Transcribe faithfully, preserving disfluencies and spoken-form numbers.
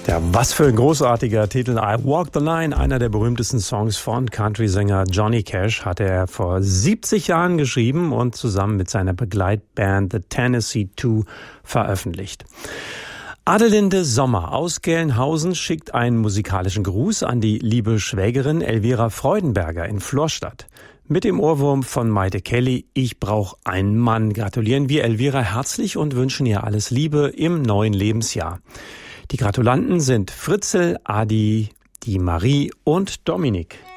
Ja, was für ein großartiger Titel. I Walk the Line, einer der berühmtesten Songs von Country-Sänger Johnny Cash, hatte er vor siebzig Jahren geschrieben und zusammen mit seiner Begleitband The Tennessee Two veröffentlicht. Adelinde Sommer aus Gelnhausen schickt einen musikalischen Gruß an die liebe Schwägerin Elvira Freudenberger in Florstadt. Mit dem Ohrwurm von Maite Kelly, ich brauch einen Mann, gratulieren wir Elvira herzlich und wünschen ihr alles Liebe im neuen Lebensjahr. Die Gratulanten sind Fritzl, Adi, die Marie und Dominik.